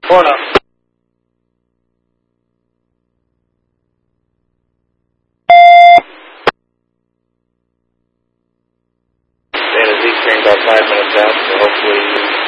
Florida. Dana Z train about 5 minutes out, so hopefully